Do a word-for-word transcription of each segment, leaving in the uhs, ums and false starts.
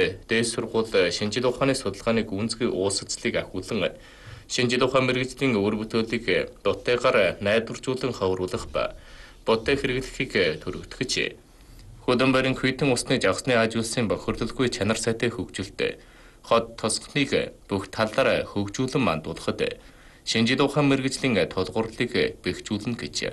дээд сургууль шинжлэх ухааны судалгааны гүнзгий уусацлыг ахиулан шинжлэх ухааны мэргэжлийн өр бүтээлийг дуттайгаар найдваржуулан ховруулах ба бодтой хэрэглэхийг төрөвтгөж хөдөн барин хүйтэн усны жагсны ажуулсан бохирдолгүй чанар сайтай хөгжилт хот тосгоныг бүх талаараа хөгжүүлэн мандуулахад шинжлэх ухааны мэргэжлийн тулгуурлыг бэхжүүлнэ гэж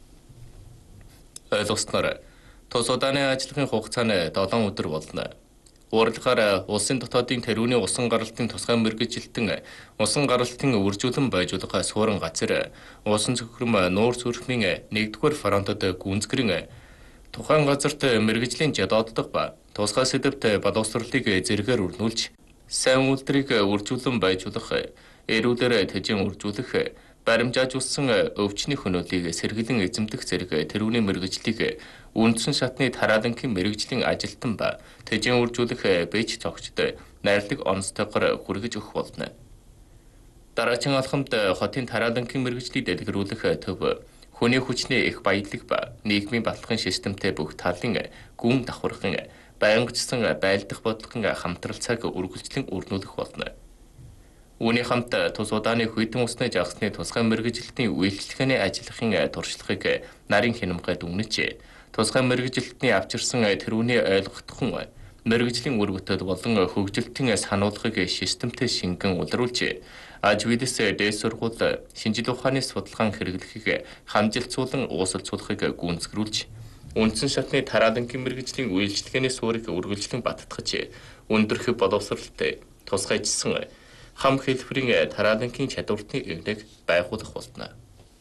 ойлгосноор тус удааны ажлын хугацаа нь долоон өдөр болно. Уралгаар улсын дотоодын тэрүүний усан гаралтын тусгай мэргэжилтэн усан гаралтын үржүүлэн байжуулах суурин газар усан зөвхөрм нуур зүрхмийн нэгдүгээр фронтод гүнзгэрэн тухайн газарт мэргэжлийн жадоддог ба тусгай сэдвт боловсролыг зэрэгээр өрнүүлж сайн үйлдвэрийг үржүүлэн байжуулах, эрүүлэр тэжин үржүүлэх, баримжаажуулсан өвчний хөнөөлийг сэргэлэн эзэмдэх зэрэг тэрүүний мэргэжлийг үндсэн шатны тараалангийн мэргэжлийн ажилтан ба тэжин үржүүлэх бэж цогцд найрлагдаг онцтойгоор хүргэж өгөх болно. Дараагийн алхамд хотын тараалангийн мэргэжлийг дэлгэрүүлэх төв хүний хүчний их баялаг ба нийгмийн баталгын системтэй бүх талын гүн давхаргын байнгачсан байлдах бодлогын хамтралцааг үргэлжлэн өрнүүлэх болно. Үүний хамт тус удааны хүйтэн усны жагсны тусгай мэргэжилтийн үйлчлэгээний ажиллахын туршлагыг нарийн хянамгад үнэж тусгай мэргэжилтний авчирсан тэрүүний ойлгохдхон мэргэжлийн үр бүтээл болон хөгжилтийн сануулгыг системтэй шингэн улруулж аж видэс дээд сургууль шинжлэх ухааны судалгаан хэрэглэхийг хамжилтсуулан уусалцуулахыг гүйцэтгүүлж үндсэн шатны тараалангийн мэргэжлийн үйлчлэгээний суурийг үргэлжлэн баттгаж өндөрх боловсролтой тусгайчсан хам хэлбэрийн тараалангийн чадварны эвнэг байгуулах болно.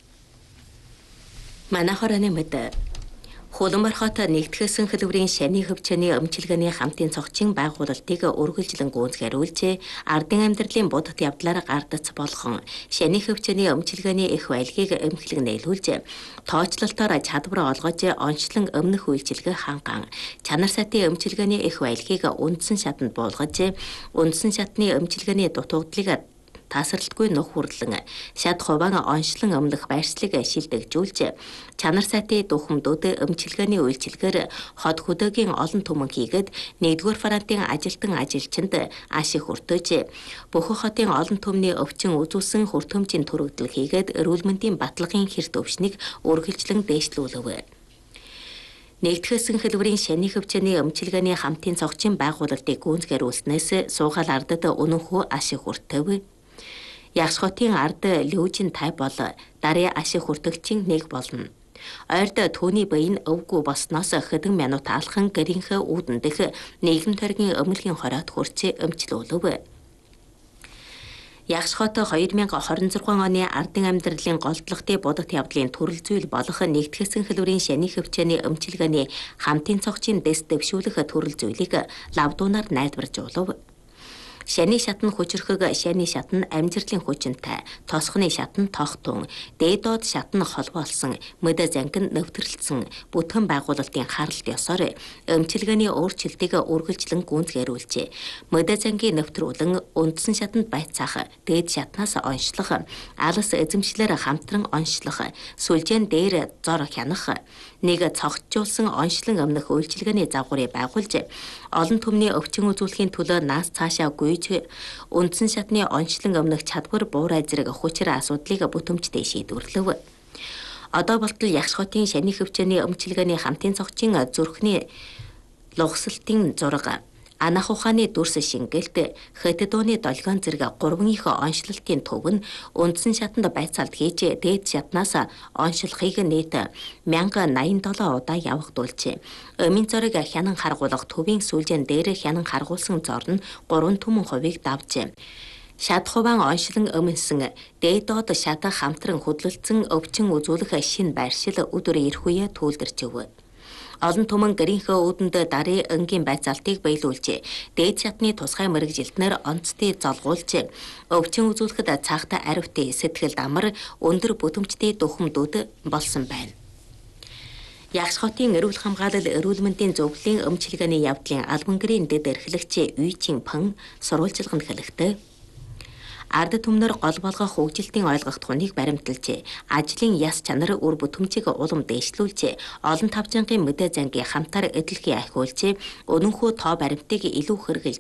Манай хорооны мэд Хуланбар хот нэгтгэсэн хэлбэрийн шаны хөвчөний өмчилгээний хамтын цогцын байгуулалтыг үргэлжлэн гүйцэтгүүлж ардын амьдралын будад явдлаар гардац болгон шаны хөвчөний өмчилгээний их байлгийг эмхлэг нийлүүлж тооцлолтоор чадвар олгож онцлон өмнөх үйлчилгээ ханган чанар сайтын өмчилгээний их байлгийг үндсэн шатанд буулгаж үндсэн шатны өмчилгээний дутуудлыг тасралтгүй нөх хурлан шат хуван онцлон өмнөх байршлыг шилдэгжүүлж чанар сайтын духамдууд өмчилгээний үйлчилгээр хот хөдөөгийн олон түмэн хийгээд нэгдүгээр фронтын ажилтан ажилчинд ашиг хүртэж бүх хотын олон түмний өвчин үзүүлсэн хүртэмжийн төрөгдөл хийгээд эрүүл мэндийн баталгын хэрт өвчнийг үргэлжлэн дээшлүүлв. Нэгтгэсэн хэлбэрийн шаны хөвчөний өмчилгээний хамтын цогцын байгуулалтыг гүйцэтгүүлснээс суугаал ардад өнөнхөө ашиг хүртэв. Ягш хотын ард лүүжин тай бол дарын ашиг хүртэгчийн нэг болно. Ойрд түүний байн өвгүү босноос хэдэн минут алхан гэрийнхээ үүдэн дэх нийгэм төргийн өмөлгийн хороод хүрч өмчлүүлв. Ягш хот хоёр мянга хорин зургаан оны ардын амьдралын голдлогтой будад явдлын төрөл зүйл болох нэгтгэсэн хэлбэрийн шаны хөвчөний өмчилгээний хамтын цогцын дэс дэвшүүлэх төрөл зүйлийг лавдуунаар найдваржуулв. Шаны шатн хүчрхэг шаны шатн амжилтын хүчинтэй, тосхны шатн тогтун, дээдод шатн холбоолсон, мэдэ зангин нэвтрэлцсэн бүтгэн байгуулалтын харалт ёсоор өмчилгээний өөрчлөлтийг үргэлжлэн гүйцэтгүүлж, мэдэ зангийн нэвтрүүлэн үндсэн шатнд байцаах, дээд шатнаас онцлох, алс эзэмшлэр хамтран онцлох, сүлжээн дээр зор хянах, нэг цогцжуулсан онцлон өмнөх үйлчилгээний загварыг байгуулж, олон түмний өвчин үзүүлэхийн төлөө наас цаашаа үндсэн шатны онцлон өмнөх чадвар буурай зэрэг хүчээр асуудлыг бүтэмжтэй шийдвэрлэв. Одоо болтол Ягш хотын шаны хөвчөний өмчилгээний хамтын цогцын зүрхний лугсалтын зураг, анах ухааны дүрс шингэлт, хэт дууны долгион зэрэг гурван их онцлолтын төв нь үндсэн шатанд байцаалт хийж дээд шатнаас онцлохыг нийт мянга найман долоо удаа явагдуулж, өмнө зориг хянан харгуулах төвийн сүлжээн дээр хянан харгуулсан зор нь гурван түмэн хувийг давж, шат хуван онцлон өмнөсөн дээдод шат хамтран хөдлөлдсөн өвчин үзүүлэх шин байршил өдөр ирэх үе түүлдэрч өв. Олон түмэн гэрийнхээ үүдэнд дарын өнгийн байцаалтыг биелүүлж, дээд шатны тусгай мэргэжилтнэр онцтой золгуулж, өвчин үзүүлэхэд цаахта аривтай сэтгэл амар өндөр бүтэмжтэй духамдууд болсон байна. Ягш хотын эрүүл хамгаалал эрүүл мэндийн зөвлөлийн өмчилгээний явдлын албан гэрийн дэд эрхлэгч Үйчин Пан сурвалжилганд хэлэхдээ ард түмнэр гол болгох хөгжилтийн ойлгох тухныг баримталж, ажлын яс чанар үр бүтэмжийг улам дээшлүүлж, олон тавжангийн мэдээ зангийн хамтаар эдлэхийг ахиулж, өнөнхөө тоо баримтыг илүү хэрэгжилж